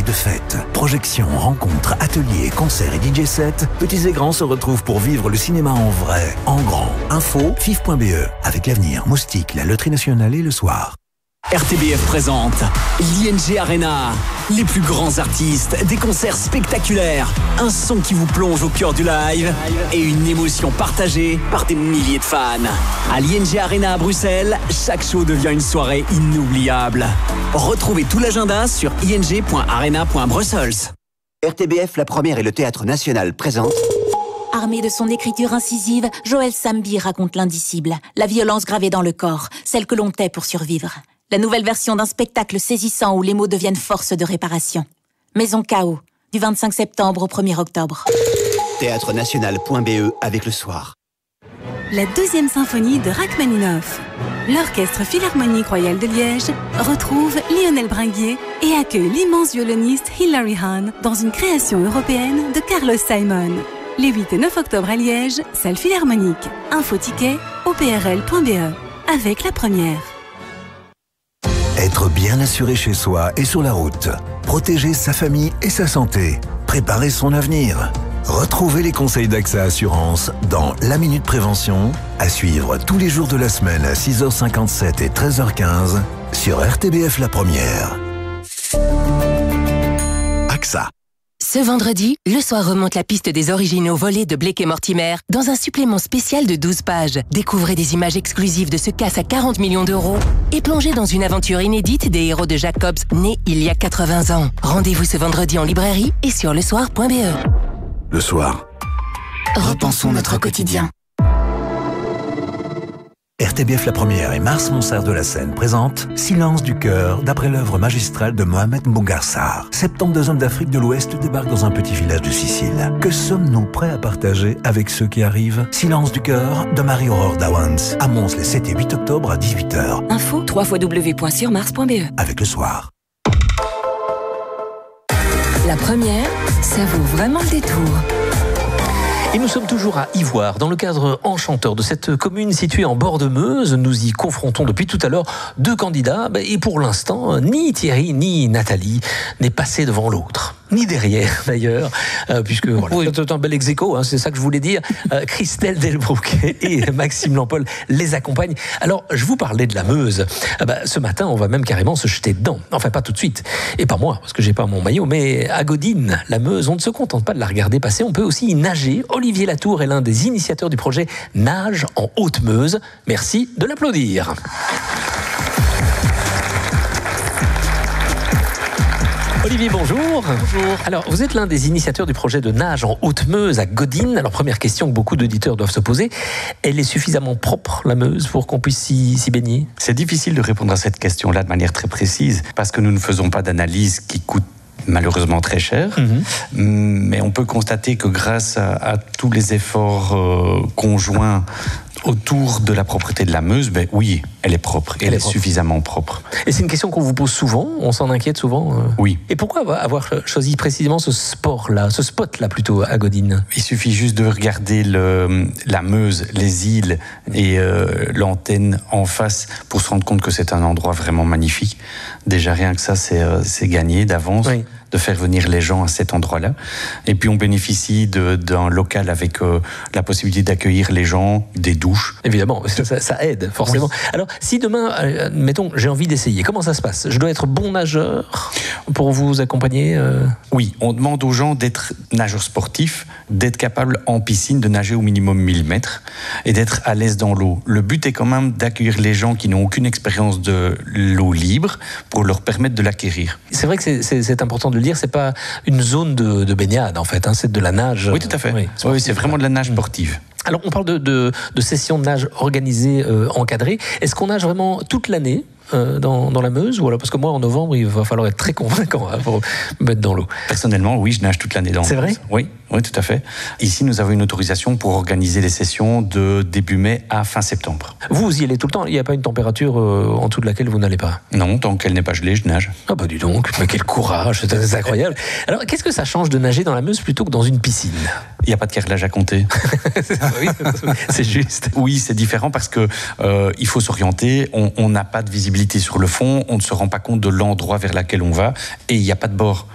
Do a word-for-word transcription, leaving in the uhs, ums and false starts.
de fête. Projections, rencontres, ateliers, concerts et D J sets, petits et grands se retrouvent pour vivre le cinéma en vrai, en grand. Info, F I F point B E. Avec l'avenir, Moustique, la Loterie Nationale et le soir. R T B F présente l'I N G Arena. Les plus grands artistes, des concerts spectaculaires, un son qui vous plonge au cœur du live et une émotion partagée par des milliers de fans. À l'I N G Arena à Bruxelles, chaque show devient une soirée inoubliable. Retrouvez tout l'agenda sur i n g point arena point brussels. R T B F La Première et le Théâtre National présentent. Armé de son écriture incisive, Joël Sambi raconte l'indicible, la violence gravée dans le corps, celle que l'on tait pour survivre. La nouvelle version d'un spectacle saisissant où les mots deviennent force de réparation. Maison Chaos, du vingt-cinq septembre au premier octobre. théâtre national point B E avec le soir. La deuxième symphonie de Rachmaninoff. L'Orchestre Philharmonique Royal de Liège retrouve Lionel Bringuier et accueille l'immense violoniste Hilary Hahn dans une création européenne de Carlos Simon. Les huit et neuf octobre à Liège, salle Philharmonique. Info ticket o p r l point b e avec La Première. Être bien assuré chez soi et sur la route. Protéger sa famille et sa santé. Préparer son avenir. Retrouvez les conseils d'A X A Assurance dans La Minute Prévention, à suivre tous les jours de la semaine à six heures cinquante-sept et treize heures quinze sur R T B F La Première. A X A. Ce vendredi, le soir remonte la piste des originaux volés de Blake et Mortimer dans un supplément spécial de douze pages. Découvrez des images exclusives de ce casse à quarante millions d'euros et plongez dans une aventure inédite des héros de Jacobs nés il y a quatre-vingts ans. Rendez-vous ce vendredi en librairie et sur le soir point b e. Le soir. Repensons notre quotidien. R T B F La Première et Mars Montserrat de la Seine présentent Silence du cœur, d'après l'œuvre magistrale de Mohamed Mbougar-Sarr. soixante-douze hommes d'Afrique de l'Ouest débarquent dans un petit village de Sicile. Que sommes-nous prêts à partager avec ceux qui arrivent? Silence du cœur de Marie-Aurore Dawans. À Mons les sept et huit octobre à dix-huit heures. Info w w w point sur mars point b e. Avec le soir. La Première, ça vaut vraiment le détour. Et nous sommes toujours à Ivoire, dans le cadre enchanteur de cette commune située en bord de Meuse. Nous y confrontons depuis tout à l'heure deux candidats. Et pour l'instant, ni Thierry ni Nathalie n'est passé devant l'autre. Ni derrière, d'ailleurs, euh, puisque voilà, oui. C'est un bel ex-aequo, hein, c'est ça que je voulais dire. Euh, Christelle Delbrouck et Maxime Lampol les accompagnent. Alors, je vous parlais de la Meuse. Ah bah, ce matin, on va même carrément se jeter dedans. Enfin, pas tout de suite. Et pas moi, parce que j'ai pas mon maillot, mais à Godine, la Meuse, on ne se contente pas de la regarder passer, on peut aussi y nager. Olivier Latour est l'un des initiateurs du projet Nage en Haute-Meuse. Merci de l'applaudir. Olivier, bonjour. Bonjour. Alors, vous êtes l'un des initiateurs du projet de Nage en Haute-Meuse à Godine. Alors, première question que beaucoup d'auditeurs doivent se poser, elle est suffisamment propre, la Meuse, pour qu'on puisse s'y, s'y baigner? C'est difficile de répondre à cette question-là de manière très précise, parce que nous ne faisons pas d'analyse qui coûte malheureusement très cher, mmh. mais on peut constater que grâce à, à tous les efforts euh, conjoints autour de la propreté de la Meuse, ben oui, elle est propre, elle, elle est, est propre. Suffisamment propre. Et c'est une question qu'on vous pose souvent, on s'en inquiète souvent. Euh... Oui. Et pourquoi avoir choisi précisément ce sport-là, ce spot-là plutôt à Godine? Il suffit juste de regarder le, la Meuse, les îles et euh, l'antenne en face pour se rendre compte que c'est un endroit vraiment magnifique. Déjà rien que ça, c'est, euh, c'est gagné d'avance. Oui. De faire venir les gens à cet endroit-là. Et puis on bénéficie de, d'un local avec euh, la possibilité d'accueillir les gens, des douches. Évidemment, ça, ça aide forcément. Oui. Alors si demain, euh, mettons, j'ai envie d'essayer, comment ça se passe? Je dois être bon nageur pour vous accompagner euh... Oui, on demande aux gens d'être nageurs sportifs, d'être capables en piscine de nager au minimum mille mètres et d'être à l'aise dans l'eau. Le but est quand même d'accueillir les gens qui n'ont aucune expérience de l'eau libre pour leur permettre de l'acquérir. C'est vrai que c'est, c'est, c'est important de le dire, c'est pas une zone de, de baignade en fait, hein, c'est de la nage. Oui, tout à fait. Oui, oui, c'est vraiment de la nage sportive. Alors on parle de, de, de sessions de nage organisées, euh, encadrées. Est-ce qu'on nage vraiment toute l'année euh, dans, dans la Meuse ou alors, parce que moi en novembre il va falloir être très convaincant hein, pour me mettre dans l'eau. Personnellement, oui, je nage toute l'année dans l'eau. C'est vrai? Oui, oui, tout à fait. Ici, nous avons une autorisation pour organiser les sessions de début mai à fin septembre. Vous, vous y allez tout le temps? Il n'y a pas une température euh, en dessous de laquelle vous n'allez pas? Non, tant qu'elle n'est pas gelée, je nage. Ah bah dis donc, mais quel courage, c'est incroyable. Alors, qu'est-ce que ça change de nager dans la Meuse plutôt que dans une piscine? Il n'y a pas de carrelage à compter. Oui, c'est juste. Oui, c'est différent parce que euh, il faut s'orienter. On n'a pas de visibilité sur le fond. On ne se rend pas compte de l'endroit vers lequel on va et il n'y a pas de bord.